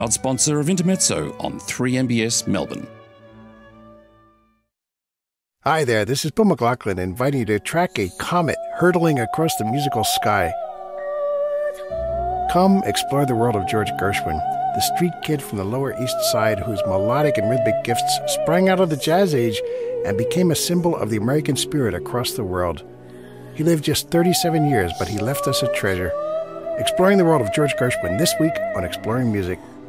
proud sponsor of Intermezzo on 3MBS Melbourne. Hi there, this is Bill McLaughlin inviting you to track a comet hurtling across the musical sky. Come explore the world of George Gershwin, the street kid from the Lower East Side whose melodic and rhythmic gifts sprang out of the jazz age and became a symbol of the American spirit across the world. He lived just 37 years, but he left us a treasure. Exploring the world of George Gershwin this week on Exploring Music.